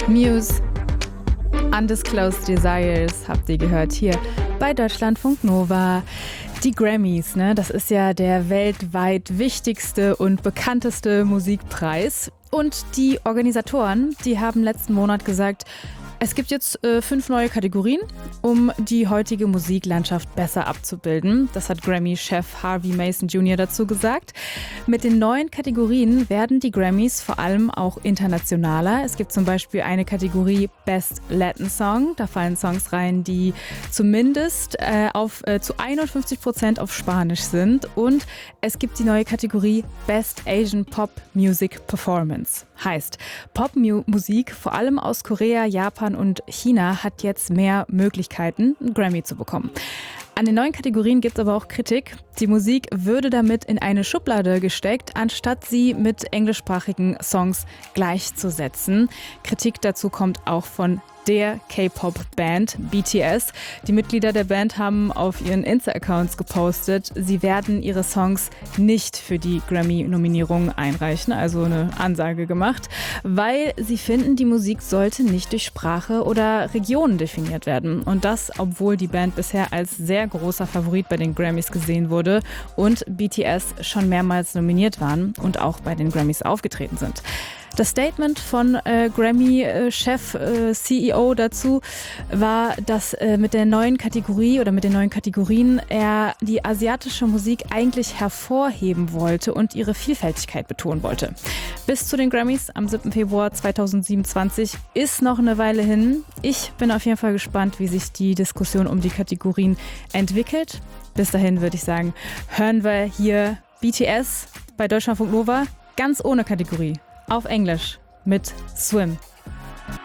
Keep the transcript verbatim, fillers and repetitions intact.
Muse, Undisclosed Desires habt ihr gehört hier bei Deutschlandfunk Nova. Die Grammys, ne, das ist ja der weltweit wichtigste und bekannteste Musikpreis. Und die Organisatoren, die haben letzten Monat gesagt, es gibt jetzt äh, fünf neue Kategorien, um die heutige Musiklandschaft besser abzubilden. Das hat Grammy-Chef Harvey Mason Junior dazu gesagt. Mit den neuen Kategorien werden die Grammys vor allem auch internationaler. Es gibt zum Beispiel eine Kategorie Best Latin Song. Da fallen Songs rein, die zumindest äh, auf, äh, zu einundfünfzig Prozent auf Spanisch sind. Und es gibt die neue Kategorie Best Asian Pop Music Performance. Heißt, Popmusik, vor allem aus Korea, Japan und China, hat jetzt mehr Möglichkeiten, einen Grammy zu bekommen. An den neuen Kategorien gibt es aber auch Kritik. Die Musik würde damit in eine Schublade gesteckt, anstatt sie mit englischsprachigen Songs gleichzusetzen. Kritik dazu kommt auch von der K-Pop-Band B T S. Die Mitglieder der Band haben auf ihren Insta-Accounts gepostet, sie werden ihre Songs nicht für die Grammy-Nominierung einreichen, also eine Ansage gemacht, weil sie finden, die Musik sollte nicht durch Sprache oder Region definiert werden. Und das, obwohl die Band bisher als sehr großer Favorit bei den Grammys gesehen wurde und B T S schon mehrmals nominiert waren und auch bei den Grammys aufgetreten sind. Das Statement von äh, Grammy-Chef, äh, C E O dazu war, dass äh, mit der neuen Kategorie oder mit den neuen Kategorien er die asiatische Musik eigentlich hervorheben wollte und ihre Vielfältigkeit betonen wollte. Bis zu den Grammys am siebten Februar zweitausendsiebenundzwanzig ist noch eine Weile hin. Ich bin auf jeden Fall gespannt, wie sich die Diskussion um die Kategorien entwickelt. Bis dahin würde ich sagen, hören wir hier B T S bei Deutschlandfunk Nova ganz ohne Kategorie. Auf Englisch mit Swim.